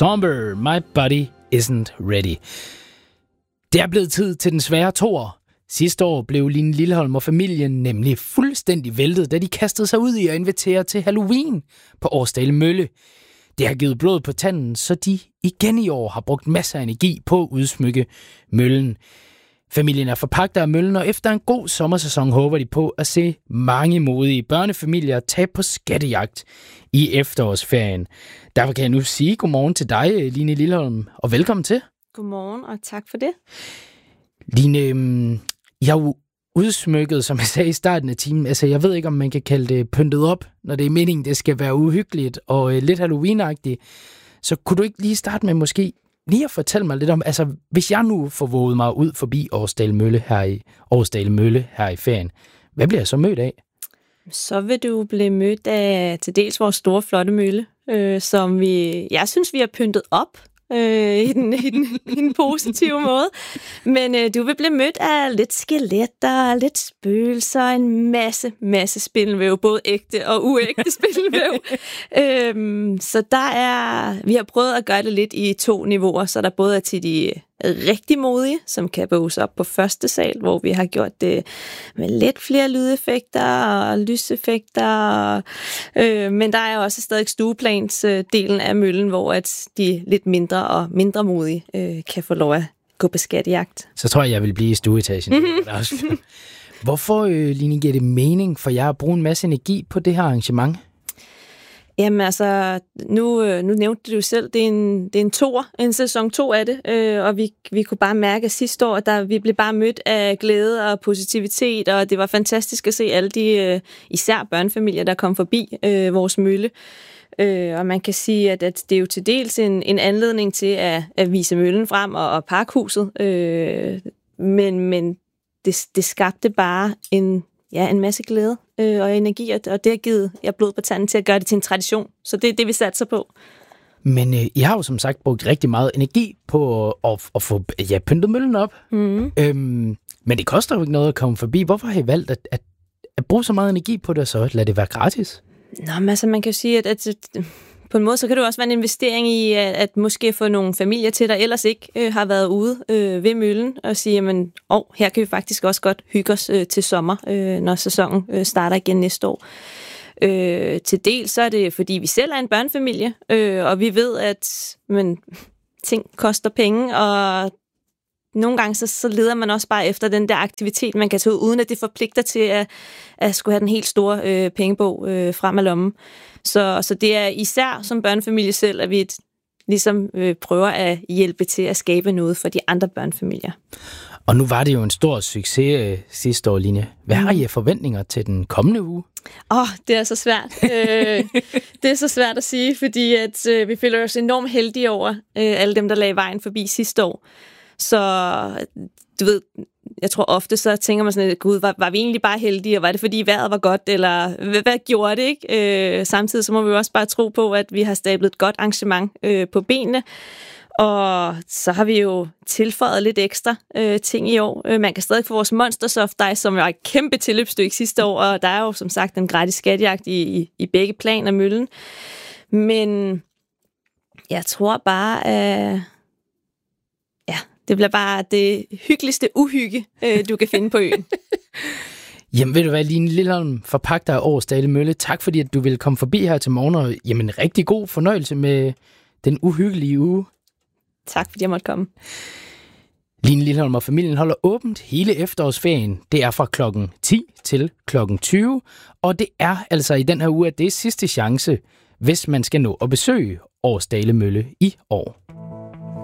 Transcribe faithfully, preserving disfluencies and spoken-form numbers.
Somber, my body isn't ready. Det er blevet tid til den svære toer. Sidste år blev Line Lilholm og familien nemlig fuldstændig væltet, da de kastede sig ud i at invitere til Halloween på Årsdale Mølle. Det har givet blod på tanden, så de igen i år har brugt masser af energi på at udsmykke møllen. Familien er forpagter af møllen, og efter en god sommersæson håber de på at se mange modige børnefamilier tage på skattejagt i efterårsferien. Derfor kan jeg nu sige godmorgen til dig, Line Lilholm, og velkommen til. Godmorgen, og tak for det. Line, jeg er jo udsmykket, som jeg sagde i starten af timen. Altså, jeg ved ikke, om man kan kalde det pyntet op, når det er meningen, det skal være uhyggeligt og lidt Halloween-agtigt. Så kunne du ikke lige starte med måske lige at fortælle mig lidt om, altså, hvis jeg nu får våget mig ud forbi Årsdale Mølle her i, Årsdale Mølle her i ferien, hvad bliver jeg så mødt af? Så vil du blive mødt af til dels vores store, flotte mølle, øh, som vi, jeg synes, vi har pyntet op øh, i, den, i, den, i den positive måde. Men øh, du vil blive mødt af lidt skeletter, lidt spøgelser, en masse, masse spindelvæv, både ægte og uægte spindelvæv. øhm, så der er, vi har prøvet at gøre det lidt i to niveauer, så der både er til de rigtig modige, som kan bøves op på første sal, hvor vi har gjort det med lidt flere lydeffekter og lyseffekter. Øh, men der er også stadig stueplansdelen af møllen, hvor at de lidt mindre og mindre modige øh, kan få lov at gå på skattejagt. Så tror jeg, jeg vil blive i stueetagen. Mm-hmm. Hvorfor, øh, Line, giver det mening for jer at bruge en masse energi på det her arrangement? Jamen altså, nu, nu nævnte du jo selv, det er en, det er en toer, en sæson to af det, øh, og vi, vi kunne bare mærke at sidste år, at der, vi blev bare mødt af glæde og positivitet, og det var fantastisk at se alle de, øh, især børnefamilier, der kom forbi øh, vores mølle. Øh, og man kan sige, at, at det er jo til dels en, en anledning til at, at vise møllen frem og, og parkhuset, øh, men, men det, det skabte bare en... Ja, en masse glæde øh, og energi, og det har givet jer blod på tanden til at gøre det til en tradition. Så det er det, vi satser på. Men øh, I har jo som sagt brugt rigtig meget energi på at, at få ja, pyntet møllen op. Mm. Øhm, men det koster jo ikke noget at komme forbi. Hvorfor har I valgt at, at, at bruge så meget energi på det, så lad det være gratis? Nå, men altså man kan jo sige, at... at på en måde, så kan det også være en investering i at, at måske få nogle familier til, der ellers ikke øh, har været ude øh, ved møllen, og sige, jamen, åh, her kan vi faktisk også godt hygge os øh, til sommer, øh, når sæsonen øh, starter igen næste år. Øh, til dels så er det, fordi vi selv er en børnefamilie, øh, og vi ved, at men, ting koster penge, og nogle gange så, så leder man også bare efter den der aktivitet, man kan tage ud, uden at det forpligter til at, at skulle have den helt store øh, pengebog øh, frem af lommen. Så, så det er især som børnefamilie selv, at vi ligesom øh, prøver at hjælpe til at skabe noget for de andre børnefamilier. Og nu var det jo en stor succes øh, sidste år, Line. Hvad har I af forventninger til den kommende uge? Åh, oh, det er så svært. øh, det er så svært at sige, fordi at, øh, vi føler os enormt heldige over øh, alle dem, der lagde vejen forbi sidste år. Så du ved, jeg tror ofte, så tænker man sådan, gud, var, var vi egentlig bare heldige, og var det fordi vejret var godt, eller hvad, hvad gjorde det, ikke? Øh, samtidig så må vi jo også bare tro på, at vi har stablet et godt arrangement øh, på benene, og så har vi jo tilføjet lidt ekstra øh, ting i år. Øh, man kan stadig få vores Monster Soft Dice, som var et kæmpe tilløbsstykke sidste år, og der er jo som sagt en gratis skattejagt i, i, i begge plan af møllen. Men jeg tror bare, at det bliver bare det hyggeligste uhygge, øh, du kan finde på øen. Jamen ved du hvad, Line Lilholm, forpagter af Årsdale Mølle. Tak fordi, at du ville komme forbi her til morgen, og jamen rigtig god fornøjelse med den uhyggelige uge. Tak fordi jeg måtte komme. Line Lilholm og familien holder åbent hele efterårsferien. Det er fra klokken ti til klokken tyve, og det er altså i den her uge, at det er sidste chance, hvis man skal nå at besøge Årsdale Mølle i år.